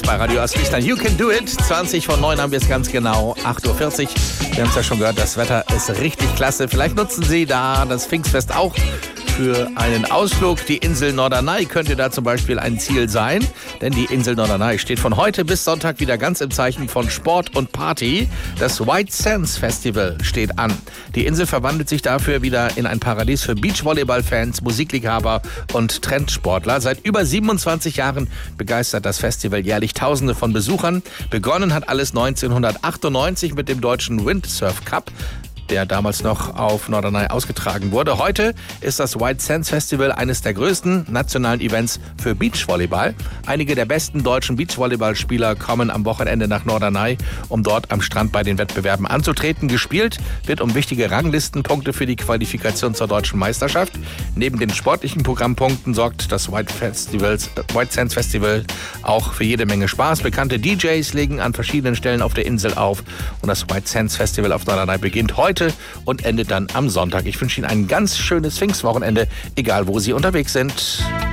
bei Radio Ostfriesland. You can do it. 20:09 haben wir es ganz genau. 8:40 Uhr. Wir haben es ja schon gehört, das Wetter ist richtig klasse. Vielleicht nutzen Sie da das Pfingstfest auch für einen Ausflug. Die Insel Norderney könnte da zum Beispiel ein Ziel sein, denn die Insel Norderney steht von heute bis Sonntag wieder ganz im Zeichen von Sport und Party. Das White Sands Festival steht an. Die Insel verwandelt sich dafür wieder in ein Paradies für Beachvolleyball-Fans, Musikliebhaber und Trendsportler. Seit über 27 Jahren begeistert das Festival jährlich Tausende von Besuchern. Begonnen hat alles 1998 mit dem deutschen Windsurf Cup, der damals noch auf Norderney ausgetragen wurde. Heute ist das White Sands Festival eines der größten nationalen Events für Beachvolleyball. Einige der besten deutschen Beachvolleyballspieler kommen am Wochenende nach Norderney, um dort am Strand bei den Wettbewerben anzutreten. Gespielt wird um wichtige Ranglistenpunkte für die Qualifikation zur deutschen Meisterschaft. Neben den sportlichen Programmpunkten sorgt das White Sands Festival auch für jede Menge Spaß. Bekannte DJs legen an verschiedenen Stellen auf der Insel auf und das White Sands Festival auf Norderney beginnt heute und endet dann am Sonntag. Ich wünsche Ihnen ein ganz schönes Pfingstwochenende, egal wo Sie unterwegs sind.